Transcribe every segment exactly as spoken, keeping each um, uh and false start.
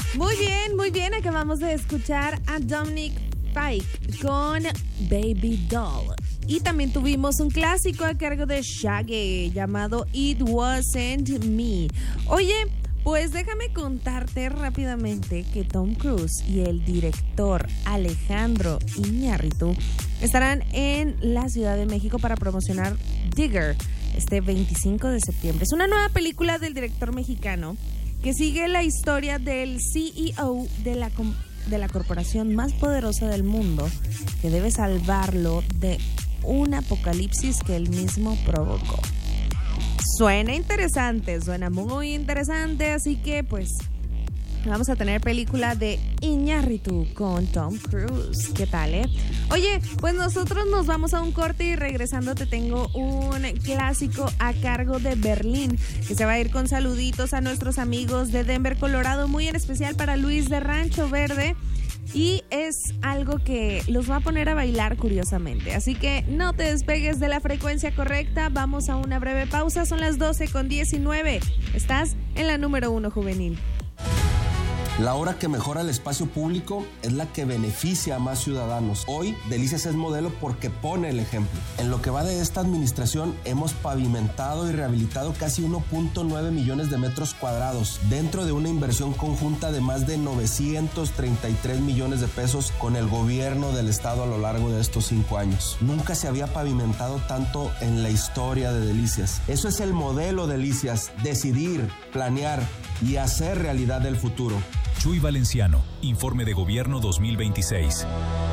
Muy bien, muy bien. Acabamos de escuchar a Dominic Fike con Baby Doll. Y también tuvimos un clásico a cargo de Shaggy llamado It Wasn't Me. Oye, pues déjame contarte rápidamente que Tom Cruise y el director Alejandro Iñárritu estarán en la Ciudad de México para promocionar Digger este veinticinco de septiembre. Es una nueva película del director mexicano que sigue la historia del C E O de la, de la corporación más poderosa del mundo, que debe salvarlo de un apocalipsis que él mismo provocó. Suena interesante, suena muy interesante, así que pues vamos a tener película de Iñárritu con Tom Cruise. ¿Qué tal, eh? Oye, pues nosotros nos vamos a un corte y regresando te tengo un clásico a cargo de Berlín, que se va a ir con saluditos a nuestros amigos de Denver, Colorado, muy en especial para Luis de Rancho Verde. Y es algo que los va a poner a bailar curiosamente. Así que no te despegues de la frecuencia correcta. Vamos a una breve pausa. Son las doce con diecinueve. Estás en la número uno juvenil. La obra que mejora el espacio público es la que beneficia a más ciudadanos. Hoy, Delicias es modelo porque pone el ejemplo. En lo que va de esta administración, hemos pavimentado y rehabilitado casi uno punto nueve millones de metros cuadrados, dentro de una inversión conjunta de más de novecientos treinta y tres millones de pesos con el gobierno del estado a lo largo de estos cinco años. Nunca se había pavimentado tanto en la historia de Delicias. Eso es el modelo Delicias: decidir, planear y hacer realidad el futuro. Chuy Valenciano, Informe de Gobierno dos mil veintiséis.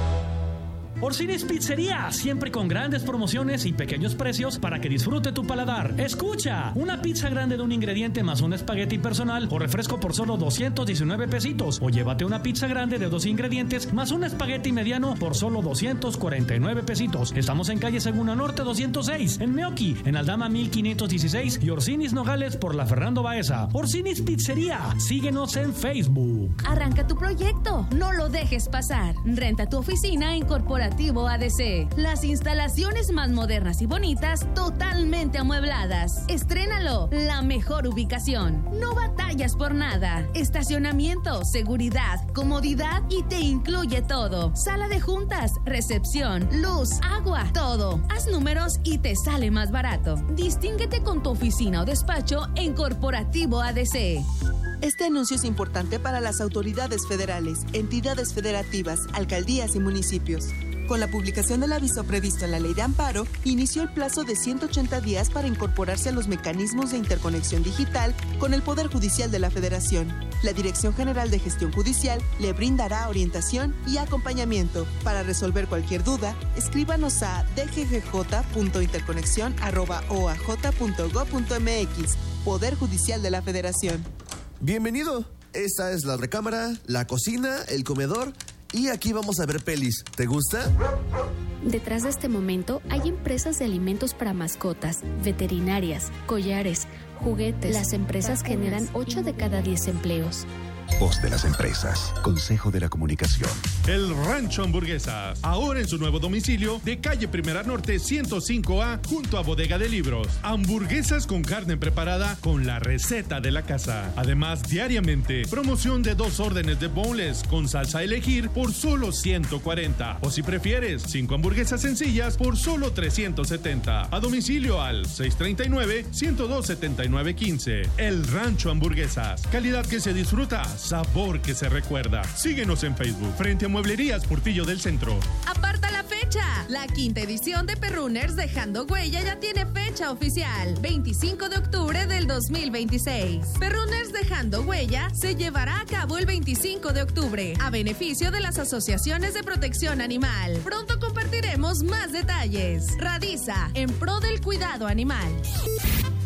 Orsini's Pizzería, siempre con grandes promociones y pequeños precios para que disfrute tu paladar. Escucha, una pizza grande de un ingrediente más un espagueti personal o refresco por solo doscientos diecinueve pesitos, o llévate una pizza grande de dos ingredientes más un espagueti mediano por solo doscientos cuarenta y nueve pesitos. Estamos en calle Segunda Norte doscientos seis, en Meoqui, en Aldama mil quinientos dieciséis y Orsini's Nogales por la Fernando Baeza. Orsini's Pizzería, síguenos en Facebook. Arranca tu proyecto, no lo dejes pasar. Renta tu oficina en Corporación A D C. Las instalaciones más modernas y bonitas, totalmente amuebladas. Estrénalo, la mejor ubicación. No batallas por nada. Estacionamiento, seguridad, comodidad y te incluye todo. Sala de juntas, recepción, luz, agua, todo. Haz números y te sale más barato. Distínguete con tu oficina o despacho en Corporativo A D C. Este anuncio es importante para las autoridades federales, entidades federativas, alcaldías y municipios. Con la publicación del aviso previsto en la Ley de Amparo, inició el plazo de ciento ochenta días para incorporarse a los mecanismos de interconexión digital con el Poder Judicial de la Federación. La Dirección General de Gestión Judicial le brindará orientación y acompañamiento. Para resolver cualquier duda, escríbanos a d g g j punto interconexión arroba o a j punto gob punto m x. Poder Judicial de la Federación. Bienvenido. Esta es la recámara, la cocina, el comedor y aquí vamos a ver pelis. ¿Te gusta? Detrás de este momento hay empresas de alimentos para mascotas, veterinarias, collares, juguetes. Las empresas generan ocho de cada diez empleos. Voz de las empresas. Consejo de la Comunicación. El Rancho Hamburguesas. Ahora en su nuevo domicilio de calle Primera Norte ciento cinco A junto a Bodega de Libros. Hamburguesas con carne preparada con la receta de la casa. Además, diariamente, promoción de dos órdenes de boneless con salsa a elegir por solo ciento cuarenta. O si prefieres, cinco hamburguesas sencillas por solo trescientos setenta. A domicilio al seis tres nueve, uno cero dos, siete nueve uno cinco. El Rancho Hamburguesas. Calidad que se disfruta. Sabor que se recuerda. Síguenos en Facebook, frente a Mueblerías Portillo del Centro. Aparta la fecha. La quinta edición de Perrunners Dejando Huella ya tiene fecha oficial. veinticinco de octubre del dos mil veintiséis. Perrunners Dejando Huella se llevará a cabo el veinticinco de octubre, a beneficio de las asociaciones de protección animal. Pronto compartiremos más detalles. Radiza, en pro del cuidado animal.